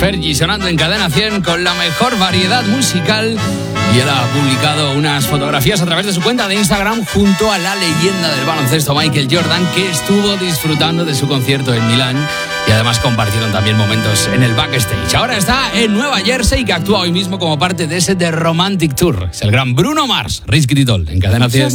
Fergie sonando en Cadena 100 con la mejor variedad musical. Y él ha publicado unas fotografías a través de su cuenta de Instagram junto a la leyenda del baloncesto Michael Jordan, que estuvo disfrutando de su concierto en Milán. Y además compartieron también momentos en el backstage. Ahora está en Nueva Jersey, que actúa hoy mismo como parte de ese The Romantic Tour. Es el gran Bruno Mars, Risky Titol, en Cadena 100.